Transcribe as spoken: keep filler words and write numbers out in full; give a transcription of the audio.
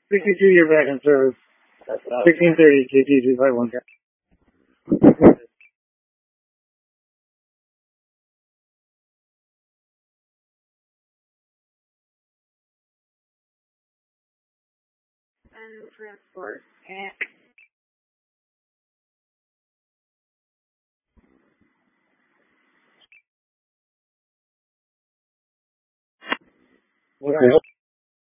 sixty-two, you're back in service. sixteen thirty, K T two five one. And transport. And What can I help?